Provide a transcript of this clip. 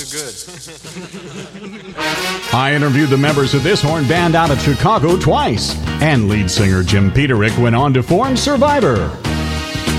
good. I interviewed the members of this horn band out of Chicago twice, and lead singer Jim Peterick went on to form Survivor.